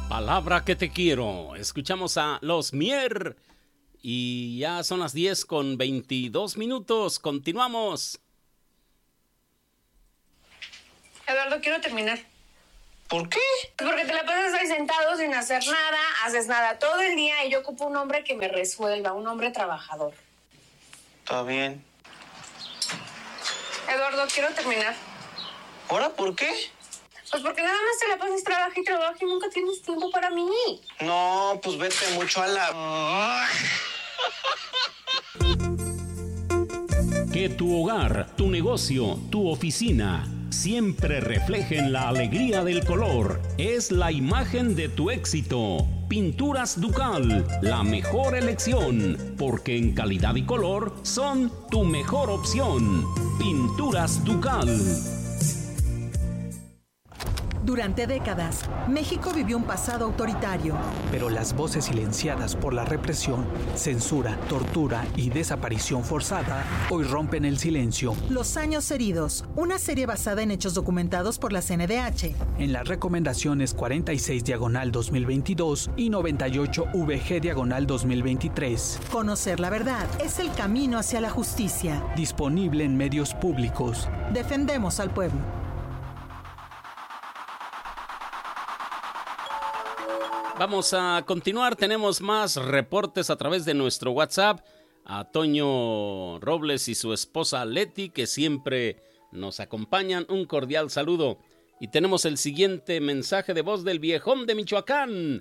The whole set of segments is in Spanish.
Palabra que te quiero. Escuchamos a Los Mier y ya son las 10:22. Continuamos. Eduardo, quiero terminar. ¿Por qué? Porque te la pasas ahí sentado sin hacer nada, haces nada todo el día y yo ocupo un hombre que me resuelva, un hombre trabajador. Está bien. Eduardo, quiero terminar. ¿Ahora por qué? Pues porque nada más te la pasas trabaja y nunca tienes tiempo para mí. No, pues vete mucho a la... Que tu hogar, tu negocio, tu oficina siempre reflejen la alegría del color. Es la imagen de tu éxito. Pinturas Ducal, la mejor elección, porque en calidad y color son tu mejor opción. Pinturas Ducal. Durante décadas, México vivió un pasado autoritario. Pero las voces silenciadas por la represión, censura, tortura y desaparición forzada hoy rompen el silencio. Los años heridos, una serie basada en hechos documentados por la CNDH. En las recomendaciones 46/2022 y 98/VG/2023. Conocer la verdad es el camino hacia la justicia. Disponible en medios públicos. Defendemos al pueblo. Vamos a continuar, tenemos más reportes a través de nuestro WhatsApp. A Toño Robles y su esposa Leti, que siempre nos acompañan, un cordial saludo. Y tenemos el siguiente mensaje de voz del viejón de Michoacán.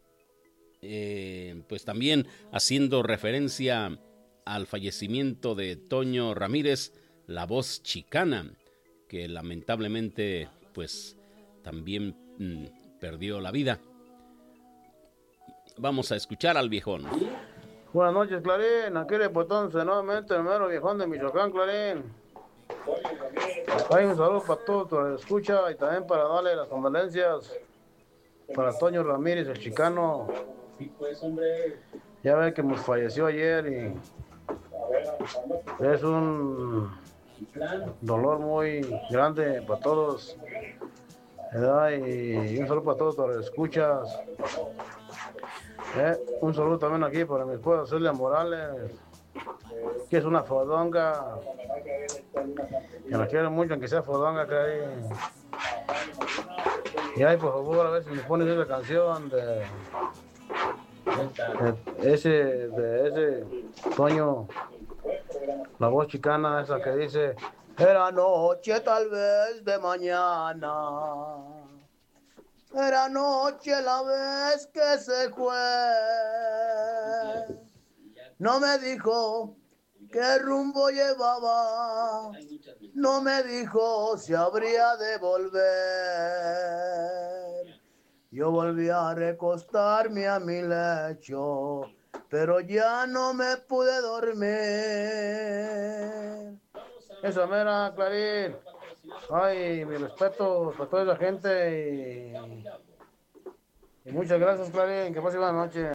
Pues también haciendo referencia al fallecimiento de Toño Ramírez, la voz chicana, que lamentablemente pues también perdió la vida. Vamos a escuchar al viejón. Buenas noches, Clarín. Aquí reportándose nuevamente el mero viejón de Michoacán, Clarín. Hay un saludo para todos los escucha y también para darle las condolencias para Toño Ramírez, el chicano. Ya ve que nos falleció ayer y es un dolor muy grande para todos, ¿verdad? Y un saludo para todos los escuchas. Un saludo también aquí para mi esposa Celia Morales, que es una fodonga, que la quiero mucho, aunque sea fodonga, que hay. Y ahí, por favor, a ver si me pones esa canción de ese Toño, la voz chicana, esa que dice: era noche tal vez de mañana. Era noche la vez que se fue. No me dijo qué rumbo llevaba. No me dijo si habría de volver. Yo volví a recostarme a mi lecho, pero ya no me pude dormir. Esa mera, Clarín. Ay, mi respeto para toda la gente y muchas gracias, Clarín. Que pase buena noche.